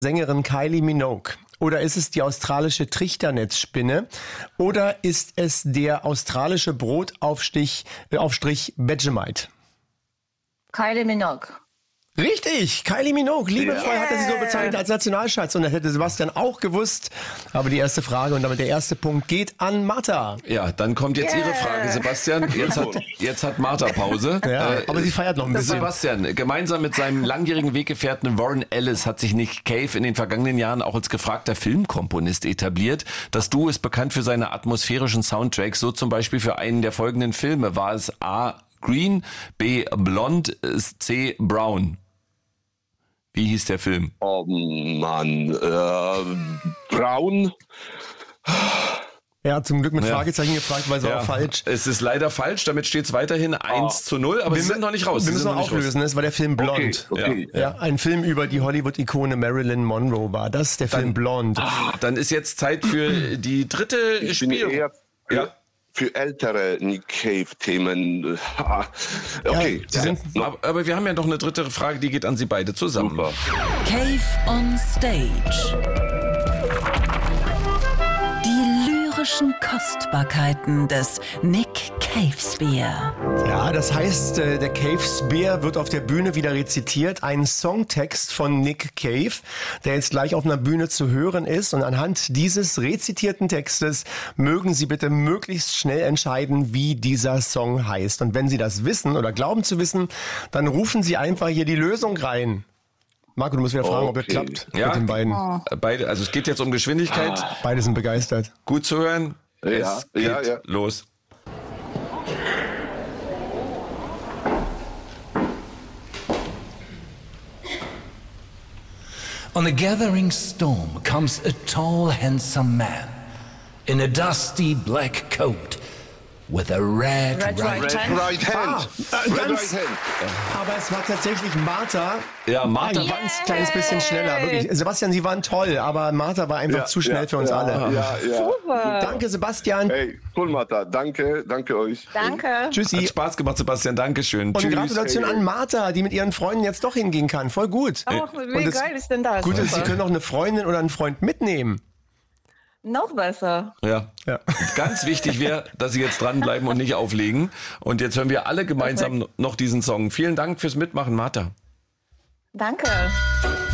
Sängerin Kylie Minogue? Oder ist es die australische Trichternetzspinne? Oder ist es der australische Brotaufstrich Vegemite? Kylie Minogue. Richtig, Kylie Minogue. Liebevoll hat er sie so bezeichnet als Nationalschatz. Und das hätte Sebastian auch gewusst. Aber die erste Frage und damit der erste Punkt geht an Martha. Ja, dann kommt jetzt Ihre Frage, Sebastian. Jetzt hat Martha Pause. Ja, aber sie feiert noch ein bisschen. Sebastian, gemeinsam mit seinem langjährigen Weggefährten Warren Ellis hat sich Nick Cave in den vergangenen Jahren auch als gefragter Filmkomponist etabliert. Das Duo ist bekannt für seine atmosphärischen Soundtracks. So zum Beispiel für einen der folgenden Filme war es A. Green, B. Blond, C. Brown. Wie hieß der Film? Oh Mann, Braun. Ja, zum Glück mit Fragezeichen gefragt, weil es auch falsch. Es ist leider falsch, damit steht es weiterhin 1-0, aber wir sind noch nicht raus. Wir müssen noch auflösen, das war der Film Blond. Okay. Ja, ein Film über die Hollywood-Ikone Marilyn Monroe war das, der Film Blond. Dann ist jetzt Zeit für die dritte Spiel. Für ältere Nick Cave-Themen. Okay. Aber wir haben ja noch eine dritte Frage, die geht an Sie beide zusammen. Super. Cave on Stage. Die lyrischen Kostbarkeiten des Nick Cave Spear. Ja, das heißt, der Cave Spear wird auf der Bühne wieder rezitiert. Ein Songtext von Nick Cave, der jetzt gleich auf einer Bühne zu hören ist. Und anhand dieses rezitierten Textes mögen Sie bitte möglichst schnell entscheiden, wie dieser Song heißt. Und wenn Sie das wissen oder glauben zu wissen, dann rufen Sie einfach hier die Lösung rein. Marco, du musst wieder fragen, ob es klappt mit den beiden. Beide, also es geht jetzt um Geschwindigkeit. Beide sind begeistert. Gut zu hören. Es geht los. On a gathering storm comes a tall, handsome man in a dusty black coat with a red right hand. Right hand. Aber es war tatsächlich Martha. Ja, Martha war ein kleines bisschen schneller. Wirklich. Sebastian, Sie waren toll, aber Martha war einfach zu schnell für uns alle. Ja. Super. Danke, Sebastian. Hey, cool, Martha. Danke euch. Danke. Tschüssi. Hat Spaß gemacht, Sebastian. Dankeschön. Und Tschüss. Gratulation an Martha, die mit ihren Freunden jetzt doch hingehen kann. Voll gut. Oh, wie geil ist denn das? Gut ist, Sie können auch eine Freundin oder einen Freund mitnehmen. Noch besser. Ja. Ganz wichtig wäre, dass Sie jetzt dranbleiben und nicht auflegen. Und jetzt hören wir alle gemeinsam noch diesen Song. Vielen Dank fürs Mitmachen, Martha. Danke.